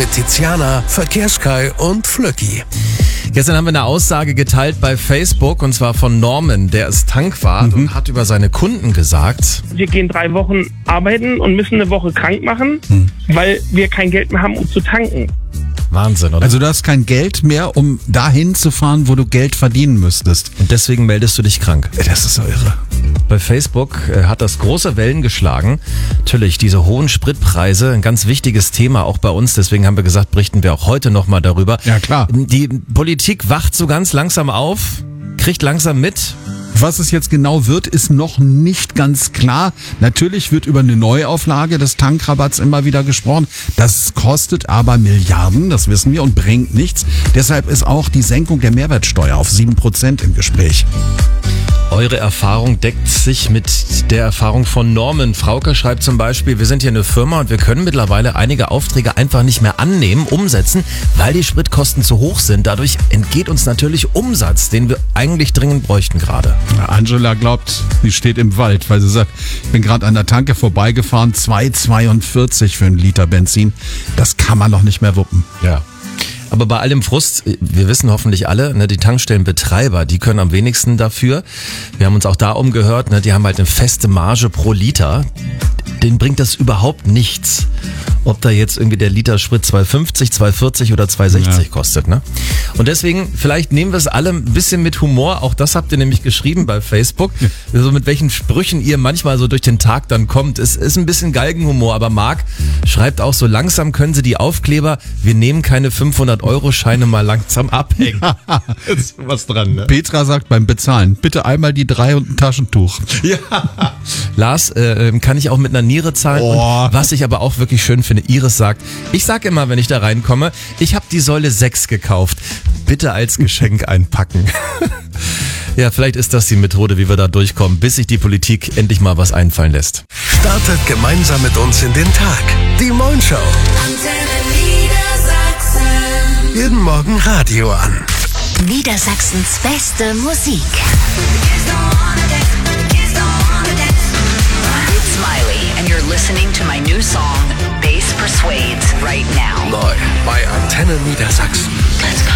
mit Tiziana, Verkehrskai und Flöcki. Gestern haben wir eine Aussage geteilt bei Facebook und zwar von Norman, der ist Tankwart und hat über seine Kunden gesagt: Wir gehen 3 Wochen arbeiten und müssen eine Woche krank machen, weil wir kein Geld mehr haben, um zu tanken. Wahnsinn, oder? Also du hast kein Geld mehr, um dahin zu fahren, wo du Geld verdienen müsstest. Und deswegen meldest du dich krank. Das ist so irre. Bei Facebook hat das große Wellen geschlagen. Natürlich, diese hohen Spritpreise, ein ganz wichtiges Thema auch bei uns. Deswegen haben wir gesagt, berichten wir auch heute nochmal darüber. Ja, klar. Die Politik wacht so ganz langsam auf, kriegt langsam mit. Was es jetzt genau wird, ist noch nicht ganz klar. Natürlich wird über eine Neuauflage des Tankrabatts immer wieder gesprochen. Das kostet aber Milliarden, das wissen wir, und bringt nichts. Deshalb ist auch die Senkung der Mehrwertsteuer auf 7% im Gespräch. Eure Erfahrung deckt sich mit der Erfahrung von Norman. Frauke schreibt zum Beispiel: Wir sind hier eine Firma und wir können mittlerweile einige Aufträge einfach nicht mehr annehmen, umsetzen, weil die Spritkosten zu hoch sind. Dadurch entgeht uns natürlich Umsatz, den wir eigentlich dringend bräuchten gerade. Angela glaubt, sie steht im Wald, weil sie sagt, ich bin gerade an der Tanke vorbeigefahren, 2,42 für einen Liter Benzin. Das kann man noch nicht mehr wuppen. Ja. Aber bei allem Frust, wir wissen hoffentlich alle, ne, die Tankstellenbetreiber, die können am wenigsten dafür. Wir haben uns auch da umgehört, ne, die haben halt eine feste Marge pro Liter. Denen bringt das überhaupt nichts, ob da jetzt irgendwie der Liter Sprit 2,50, 2,40 oder 2,60 kostet. Ne? Und deswegen, vielleicht nehmen wir es alle ein bisschen mit Humor. Auch das habt ihr nämlich geschrieben bei Facebook. So mit welchen Sprüchen ihr manchmal so durch den Tag dann kommt. Es ist ein bisschen Galgenhumor, aber Marc schreibt auch, so langsam können sie die Aufkleber, wir nehmen keine 500-Euro-Scheine, mal langsam abhängen. Ist was dran, ne? Petra sagt beim Bezahlen, bitte einmal die 3 und ein Taschentuch. Ja. Lars, kann ich auch mit einer Niere zahlen? Oh. Und was ich aber auch wirklich schön finde, Iris sagt, ich sag immer, wenn ich da reinkomme, ich habe die Säule 6 gekauft. Bitte als Geschenk einpacken. Ja, vielleicht ist das die Methode, wie wir da durchkommen, bis sich die Politik endlich mal was einfallen lässt. Startet gemeinsam mit uns in den Tag. Die Moin-Show. Jeden Morgen Radio an. Niedersachsens beste Musik. It's Miley and you're listening to my new song, Bass Persuades, right now. Neu bei Antenne Niedersachsen.